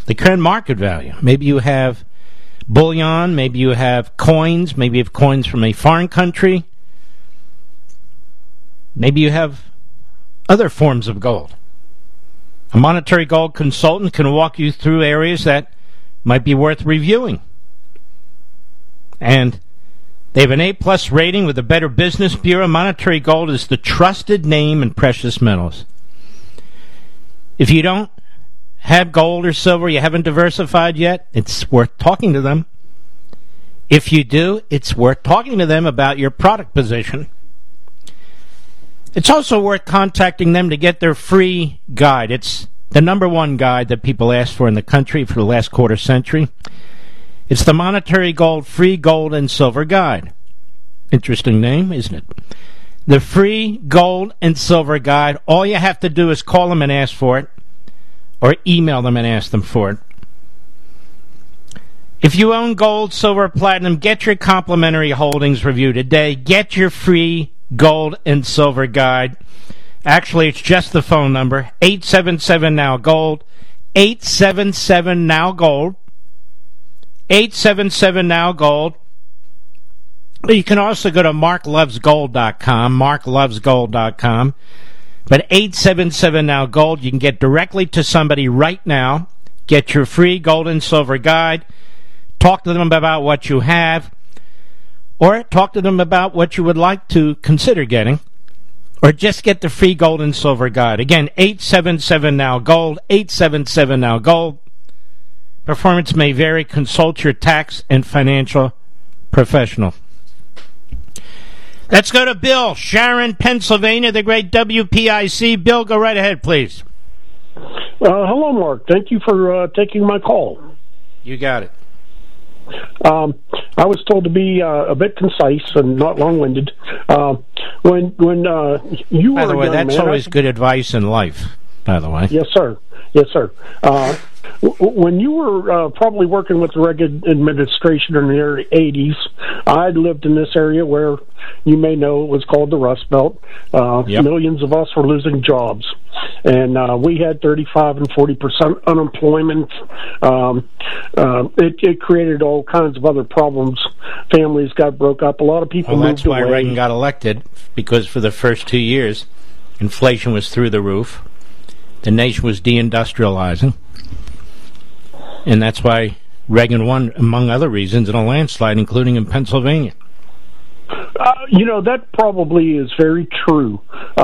the current market value. Maybe you have bullion, maybe you have coins, maybe you have coins from a foreign country. Maybe you have other forms of gold. A monetary gold consultant can walk you through areas that might be worth reviewing. And they have an A-plus rating with the Better Business Bureau. Monetary Gold is the trusted name in precious metals. If you don't have gold or silver, you haven't diversified yet, it's worth talking to them. If you do, it's worth talking to them about your product position. It's also worth contacting them to get their free guide. It's the number one guide that people ask for in the country for the last quarter century. It's the Monetary Gold Free Gold and Silver Guide. Interesting name, isn't it? The Free Gold and Silver Guide. All you have to do is call them and ask for it, or email them and ask them for it. If you own gold, silver, platinum, get your complimentary holdings review today. Get your free Gold and Silver Guide. Actually, it's just the phone number, 877-NOW-GOLD, 877-NOW-GOLD, 877-NOW-GOLD. You can also go to marklovesgold.com, marklovesgold.com. But 877-NOW-GOLD, you can get directly to somebody right now, get your free Gold and Silver Guide, talk to them about what you have, or talk to them about what you would like to consider getting, or just get the free Gold and Silver Guide. Again, 877-NOW-GOLD, 877-NOW-GOLD. Performance may vary. Consult your tax and financial professional. Let's go to Bill, Sharon, Pennsylvania, the great WPIC. Bill, go right ahead, please. Hello, Mark. Thank you for taking my call. You got it. I was told to be a bit concise and not long-winded. When you by were the way, a young that's man, always good advice in life, by the way. Yes, sir. Yes, sir. When you were probably working with the Reagan administration in the early 80s, I lived in this area where you may know it was called the Rust Belt. Yep. Millions of us were losing jobs. And we had 35 and 40% unemployment. It created all kinds of other problems. Families got broke up. A lot of people moved away. That's why Reagan got elected, because for the first 2 years, inflation was through the roof. The nation was deindustrializing. And that's why Reagan won, among other reasons, in a landslide, including in Pennsylvania. That probably is very true.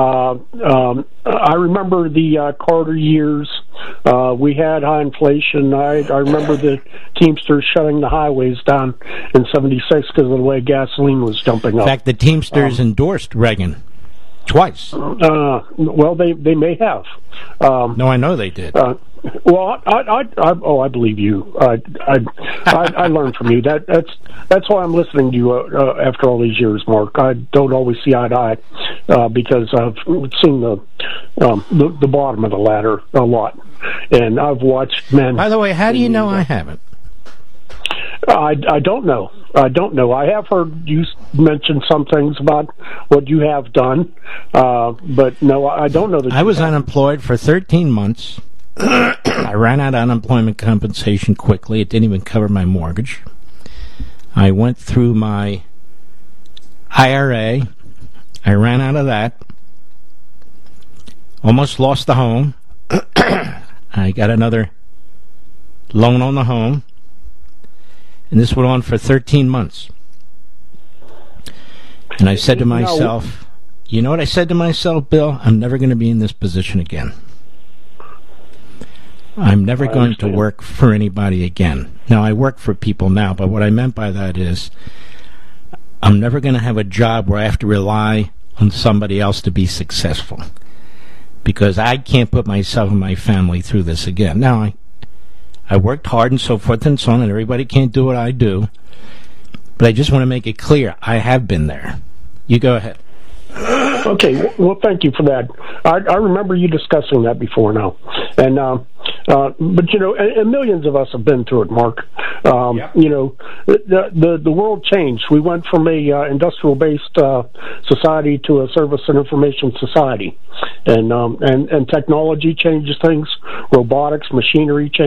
I remember the Carter years. We had high inflation. I remember the Teamsters shutting the highways down in 76 because of the way gasoline was jumping up. In fact, the Teamsters endorsed Reagan twice. Well, they may have. No, I know they did. Well, I believe you. I learned from you. That's why I'm listening to you after all these years, Mark. I don't always see eye to eye because I've seen the bottom of the ladder a lot, and I've watched men. By the way, how do you know I haven't? I don't know. I have heard you mention some things about what you have done, but no, I don't know that. I was unemployed for 13 months. I ran out of unemployment compensation quickly. It didn't even cover my mortgage. I went through my IRA. I ran out of that. Almost lost the home. I got another loan on the home. And this went on for 13 months. And I said to myself, you know what I said to myself, Bill? I'm never going to be in this position again. I'm never going to work for anybody again. Now, I work for people now, but what I meant by that is I'm never going to have a job where I have to rely on somebody else to be successful, because I can't put myself and my family through this again. Now, I worked hard and so forth and so on, and everybody can't do what I do, but I just want to make it clear, I have been there. You go ahead. Okay, well, thank you for that. I remember you discussing that before now. And but and millions of us have been through it, Mark. Yep. The world changed. We went from a industrial-based society to a service and information society, and technology changes things. Robotics, machinery changes.